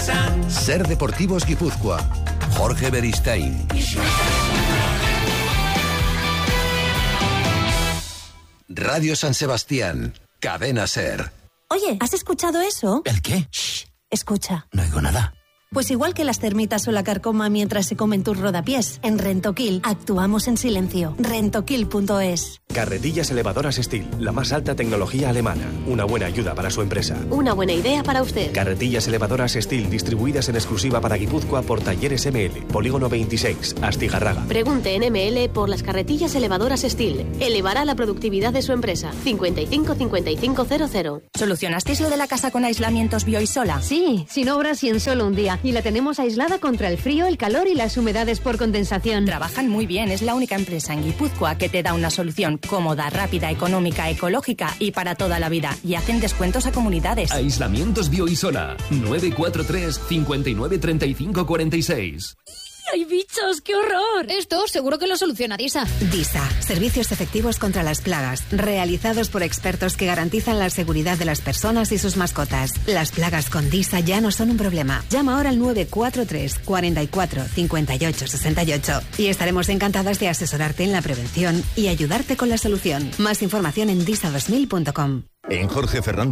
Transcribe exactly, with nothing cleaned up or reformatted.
Ser Deportivos Guipúzcoa. Jorge Beristain. Radio San Sebastián. Cadena Ser. Oye, ¿has escuchado eso? ¿El qué? Shh. Escucha. No oigo nada. Pues igual que las termitas o la carcoma mientras se comen tus rodapiés, en Rentoquil actuamos en silencio. Rentoquil punto es. Carretillas elevadoras Steel, la más alta tecnología alemana. Una buena ayuda para su empresa. Una buena idea para usted. Carretillas elevadoras Steel, distribuidas en exclusiva para Guipúzcoa por Talleres M L, Polígono veintiséis, Astigarraga. Pregunte en M L por las carretillas elevadoras Steel. Elevará la productividad de su empresa. cincuenta y cinco cincuenta y cinco cero cero. ¿Solucionasteis lo de la casa con aislamientos Bioisola? Sí, sin obras y en solo un día. Y la tenemos aislada contra el frío, el calor y las humedades por condensación. Trabajan muy bien, es la única empresa en Guipúzcoa que te da una solución cómoda, rápida, económica, ecológica y para toda la vida. Y hacen descuentos a comunidades. Aislamientos Bioisola. nueve cuatro tres, cinco nueve, tres cinco cuatro seis. ¡Hay bichos! ¡Qué horror! Esto seguro que lo soluciona DISA. DISA, servicios efectivos contra las plagas, realizados por expertos que garantizan la seguridad de las personas y sus mascotas. Las plagas con DISA ya no son un problema. Llama ahora al nueve cuatro tres, cuatro cuatro, cinco ocho seis ocho y estaremos encantadas de asesorarte en la prevención y ayudarte con la solución. Más información en disa dos mil punto com. En Jorge Fernández